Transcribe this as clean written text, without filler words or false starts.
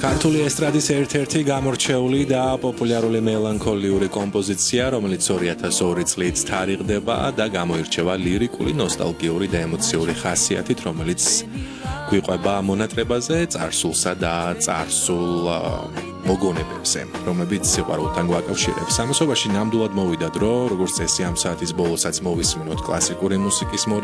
ქართული ესტრადის ერთ-ერთი გამორჩეული და პოპულარული მელანქოლიური კომპოზიცია, რომელიც 2002 წლით თარიღდება და გამოირჩევა ლირიკული, ნოსტალგიური და ემოციური ხასიათით, რომელიც გვიყვება მონატრებაზე, წარსულსა და წარსულ მოგონებებზე, რომლებიც სიყვარულთან გვაკავშირებს. ამასობაში ნამდვილად მოვიდა დრო, როგორც წესი ამ საათის ბოლოსაც მოვისმინოთ კლასიკური მუსიკის